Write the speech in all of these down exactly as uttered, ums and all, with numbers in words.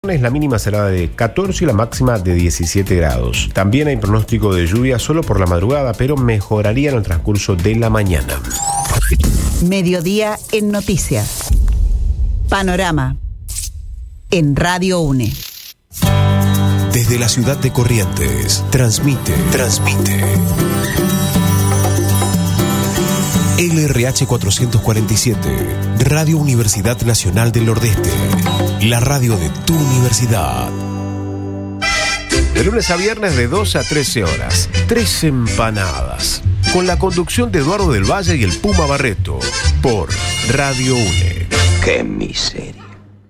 La mínima será de catorce y la máxima de diecisiete grados. También hay pronóstico de lluvia solo por la madrugada, pero mejoraría en el transcurso de la mañana. Mediodía en Noticias. Panorama. En Radio UNE. Desde la ciudad de Corrientes, transmite, transmite. L R H cuatrocientos cuarenta y siete, Radio Universidad Nacional del Nordeste, la radio de tu universidad. De lunes a viernes de doce a trece horas, Tres Empanadas, con la conducción de Eduardo del Valle y el Puma Barreto, por Radio UNE. ¡Qué miseria!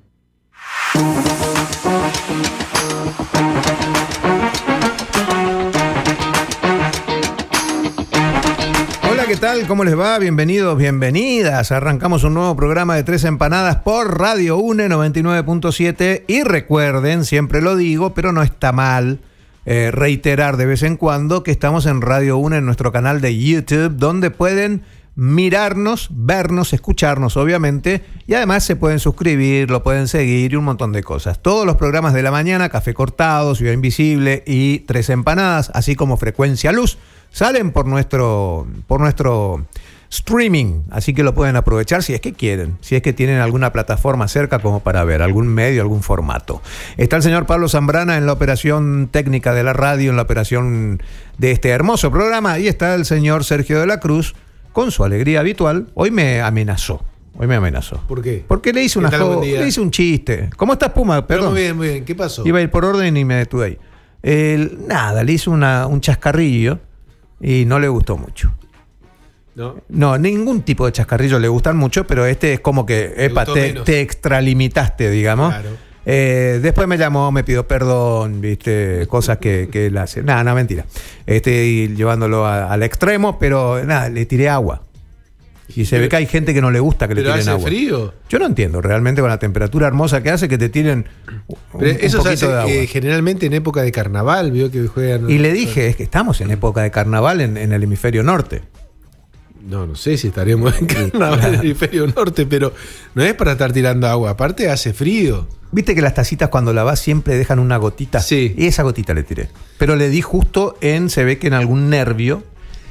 ¿Qué tal? ¿Cómo les va? Bienvenidos, bienvenidas. Arrancamos un nuevo programa de Tres Empanadas por Radio UNE noventa y nueve punto siete. Y recuerden, siempre lo digo, pero no está mal eh, reiterar de vez en cuando que estamos en Radio UNE, en nuestro canal de YouTube, donde pueden mirarnos, vernos, escucharnos, obviamente, y además se pueden suscribir, lo pueden seguir y un montón de cosas. Todos los programas de la mañana, Café Cortado, Ciudad Invisible y Tres Empanadas, así como Frecuencia Luz, salen por nuestro, por nuestro streaming, así que lo pueden aprovechar si es que quieren, si es que tienen alguna plataforma cerca como para ver, algún medio, algún formato. Está el señor Pablo Zambrana en la operación técnica de la radio, en la operación de este hermoso programa, y está el señor Sergio de la Cruz, con su alegría habitual. Hoy me amenazó. Hoy me amenazó. ¿Por qué? Porque le hice, una jo- le hice un chiste. ¿Cómo estás, Puma? Perdón. Muy bien, muy bien. ¿Qué pasó? Iba a ir por orden y me detuve ahí. El, nada, le hice una, un chascarrillo y no le gustó mucho. ¿No? No, ningún tipo de chascarrillo le gustan mucho, pero este es como que, epa, te, te extralimitaste, digamos. Claro. Eh, después me llamó, me pidió perdón, viste, cosas que, que él hace. Nada, no, mentira. Este, y llevándolo a, al extremo, pero nada, le tiré agua. Y se pero, ve que hay gente que no le gusta que le tiren hace agua. Frío? Yo no entiendo realmente con la temperatura hermosa que hace que te tiren un, pero eso un se poquito hace, de agua. Eh, generalmente en época de carnaval, vio que juegan. Y le dije, es que estamos en época de carnaval en, en el hemisferio norte. No, no sé si estaremos en carnaval en el hemisferio norte, pero no es para estar tirando agua. Aparte hace frío. Viste que las tacitas cuando lavas siempre dejan una gotita. Sí. Y esa gotita le tiré. Pero le di justo en, se ve que en algún nervio,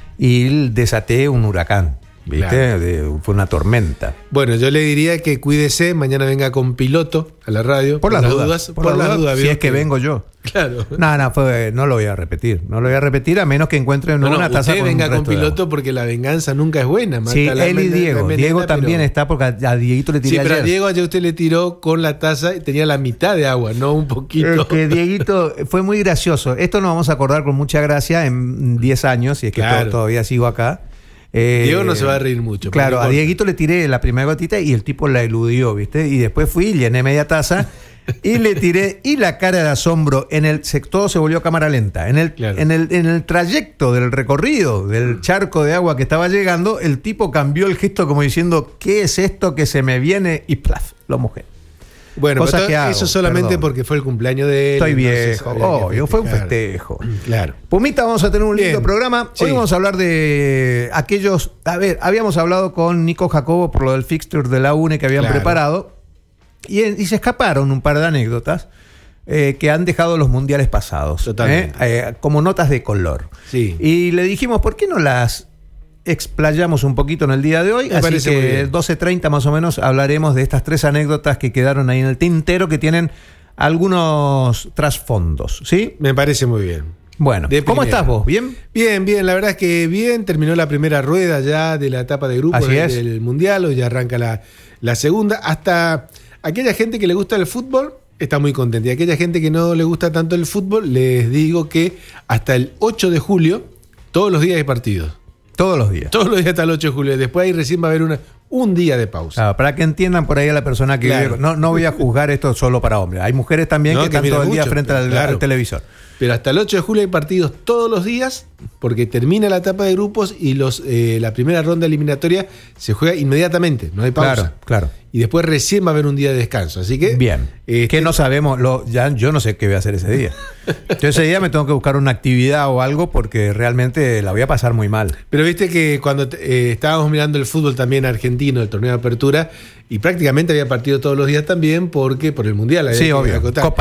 y desaté un huracán. ¿Viste? Claro. De, fue una tormenta. Bueno, yo le diría que cuídese, mañana venga con piloto a la radio. Por, por las dudas. dudas por, por las dudas, dudas si es que, que vengo yo. Claro. No, no, fue, no lo voy a repetir. No lo voy a repetir a menos que encuentren no, una no, taza usted con venga un con resto piloto porque la venganza nunca es buena. Sí, Mata él y la, Diego. la Diego también pero... está porque a, a Dieguito le tiré Sí, pero ayer. a Diego ayer usted le tiró con la taza y tenía la mitad de agua, no un poquito. Es que Dieguito fue muy gracioso. Esto nos vamos a acordar con mucha gracia en diez años, si es que claro. todavía sigo acá. Eh, Diego no se va a reír mucho. Claro, a Dieguito le tiré la primera gotita y el tipo la eludió, ¿viste? Y después fui, llené media taza y le tiré, y la cara de asombro, en el todo se volvió cámara lenta. En el, claro. en, el, en el trayecto del recorrido del charco de agua que estaba llegando, el tipo cambió el gesto como diciendo, ¿qué es esto que se me viene? Y plaf, lo mojé. Bueno, Cosas que hago, eso solamente perdón. Porque fue el cumpleaños de él. Estoy viejo. Oh, yo fue un festejo. Claro. Pumita, vamos a tener un lindo Bien. programa. Sí. Hoy vamos a hablar de aquellos. A ver, habíamos hablado con Nico Jacobo por lo del fixture de la UNE que habían claro. preparado. Y, y se escaparon un par de anécdotas eh, que han dejado los mundiales pasados. Totalmente. Eh, eh, como notas de color. Sí. Y le dijimos, ¿por qué no las explayamos un poquito en el día de hoy? Me Así que doce treinta más o menos hablaremos de estas tres anécdotas que quedaron ahí en el tintero, que tienen algunos trasfondos, ¿sí? Me parece muy bien. Bueno, de ¿cómo primera. estás vos? ¿Bien? Bien, bien, la verdad es que bien, terminó la primera rueda ya de la etapa de grupos Así es. del Mundial, hoy ya arranca la, la segunda, hasta aquella gente que le gusta el fútbol está muy contenta, y aquella gente que no le gusta tanto el fútbol, les digo que hasta el ocho de julio, todos los días hay partidos. Todos los días. Todos los días hasta el ocho de julio. Después ahí recién va a haber una, un día de pausa. Ah, para que entiendan por ahí a la persona que claro. vive, no, no voy a juzgar esto solo para hombres. Hay mujeres también No, que, que están todo el día mucho, frente al, claro. al televisor. Pero hasta el ocho de julio hay partidos todos los días, porque termina la etapa de grupos y los eh, la primera ronda eliminatoria se juega inmediatamente, no hay pausa. Claro, claro. Y después recién va a haber un día de descanso. Así que. Bien. Este, que no sabemos, lo, ya, yo no sé qué voy a hacer ese día. Yo ese día me tengo que buscar una actividad o algo porque realmente la voy a pasar muy mal. Pero viste que cuando eh, estábamos mirando el fútbol también argentino. argentino del torneo de apertura y prácticamente había partido todos los días también porque por el Mundial. Sí, obvio. Copa